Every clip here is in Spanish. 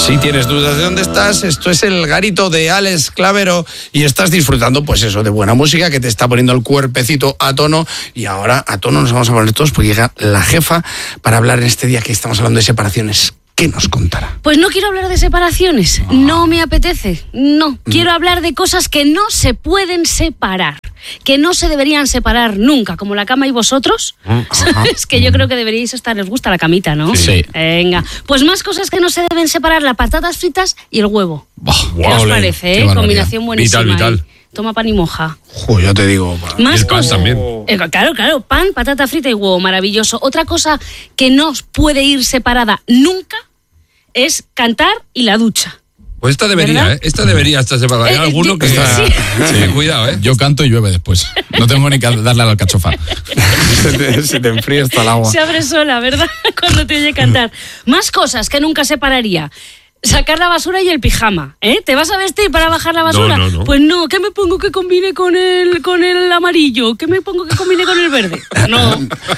Si tienes dudas de dónde estás, esto es El Garito de Alex Clavero y estás disfrutando, pues eso, de buena música que te está poniendo el cuerpecito a tono. Y ahora a tono nos vamos a poner todos porque llega la jefa para hablar en este día que estamos hablando de separaciones. ¿Qué nos contará? Pues no quiero hablar de separaciones, no me apetece, no. Quiero hablar de cosas que no se pueden separar, que no se deberían separar nunca, como la cama y vosotros. Es que yo creo que deberíais estar, les gusta la camita, ¿no? Sí. Venga, pues más cosas que no se deben separar, las patatas fritas y el huevo. ¿Qué os parece? Qué Combinación buenísima. Vital. Toma pan y moja. Ya te digo. Más el pan cosas. también. Claro, pan, patata frita y huevo, maravilloso. Otra cosa que no puede ir separada nunca es cantar y la ducha. Pues esta debería, ¿verdad? Esta debería estar separada. Hay alguno que está... sí. Sí, cuidado, Yo canto y llueve después. No tengo ni que darle a la alcachofa. Se te enfría hasta el agua. Se abre sola, ¿verdad? Cuando te oye cantar. Más cosas que nunca separaría. Sacar la basura y el pijama, ¿eh? ¿Te vas a vestir para bajar la basura? No. Pues no, ¿qué me pongo que combine con el amarillo? ¿Qué me pongo que combine con el verde? No.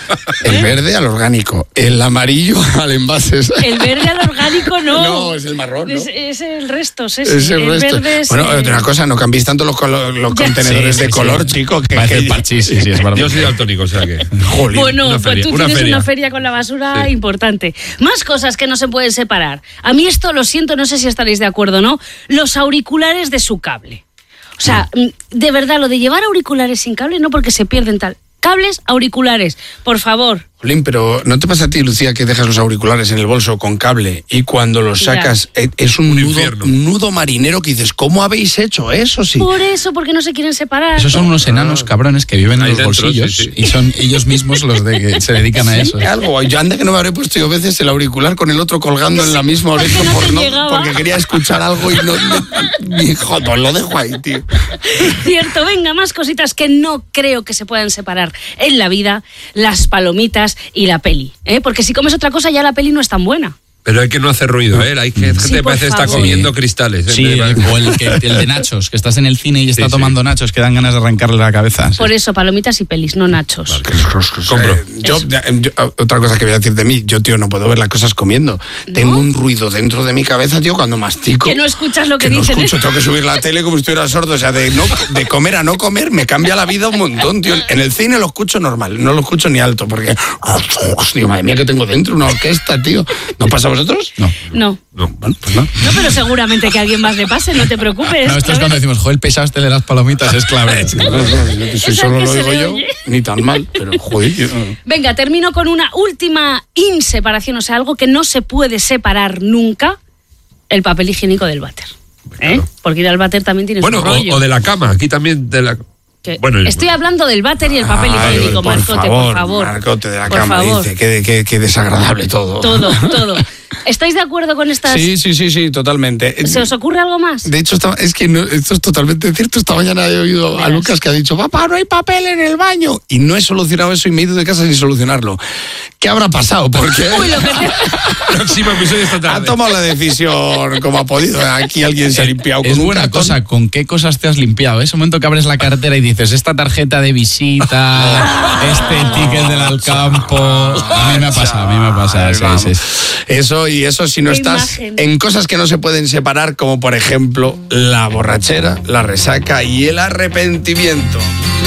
El verde al orgánico, el amarillo al envase. El verde al orgánico no. No, es el marrón, ¿no? Es el resto, sí. Es el resto. Verde es... Bueno, otra cosa, no cambiéis tanto los contenedores de color, chico. Que Parece el parchís, sí, es verdad. Yo soy daltónico, o sea que... Jolín. Bueno, Una pues feria, tú una tienes feria. una feria con la basura Sí. importante. Más cosas que no se pueden separar. A mí esto, lo siento, no sé si estaréis de acuerdo o no, los auriculares de su cable. O sea, de verdad, lo de llevar auriculares sin cable, no porque se pierden tal. Cables, auriculares, por favor. Jolín, pero ¿no te pasa a ti, Lucía, que dejas los auriculares en el bolso con cable y cuando los Ya. sacas es un infierno. nudo marinero que dices, ¿cómo habéis hecho eso? Sí. Por eso, porque no se quieren separar. Esos son unos enanos cabrones que viven en Ahí los dentro, bolsillos sí. y son ellos mismos los de que se dedican a eso. Algo, yo anda que no me habré puesto yo veces el auricular con el otro colgando en la misma porque oreja no te llegaba. porque quería escuchar algo y hijo, pues lo dejo ahí, tío. Cierto, venga, más cositas que no creo que se puedan separar en la vida, las palomitas y la peli. Porque si comes otra cosa ya la peli no es tan buena. Pero hay que no hacer ruido, ¿eh? Hay gente Sí, que por parece que está favor. comiendo cristales. ¿eh? Sí, o el de nachos, que estás en el cine y está Sí. tomando nachos que dan ganas de arrancarle la cabeza. Sí. Por eso, palomitas y pelis, no nachos. Compro. Yo, otra cosa que voy a decir de mí, yo, tío, no puedo ver las cosas comiendo. Tengo un ruido dentro de mi cabeza, tío, cuando mastico. Que no escuchas lo que no dicen. escucho, tengo que subir la tele como si estuviera sordo. O sea, de comer a no comer me cambia la vida un montón, tío. En el cine lo escucho normal, no lo escucho ni alto, porque... Digo, madre mía, que tengo dentro una orquesta, tío. ¿No pasa a vosotros? No. Bueno, pues no. No, pero seguramente que a alguien más le pase, no te preocupes. No, esto es cuando decimos, joder, pesado este de las palomitas, es clave. Si Esa solo que lo se digo le yo, oye. ni tan mal, pero joder. Venga, termino con una última inseparación, o sea, algo que no se puede separar nunca, el papel higiénico del váter. Claro. Porque ir al váter también tiene Bueno, su rollo. o de la cama. Aquí también de la... Que- Bueno, Estoy hablando del váter y el papel higiénico, Marcote, por favor. Marcote de la Por cama, favor. dice, qué desagradable todo. Todo. ¿Estáis de acuerdo con estas? Sí, totalmente. ¿Se os ocurre algo más? De hecho, es que esto es totalmente cierto. Esta mañana he oído a Verás. Lucas que ha dicho, papá, no hay papel en el baño. Y no he solucionado eso y me he ido de casa sin solucionarlo. ¿Qué habrá pasado? Porque Uy, lo que te... próximo episodio esta ha tarde. tomado la decisión como ha podido. Aquí alguien se ha limpiado con Es un buena cartón. cosa, ¿con qué cosas te has limpiado? Ese momento que abres la cartera y dices, esta tarjeta de visita, este ticket del Alcampo. A mí me ha pasado, sí. Eso si no Qué estás imagen. en cosas que no se pueden separar, como por ejemplo la borrachera, la resaca y el arrepentimiento.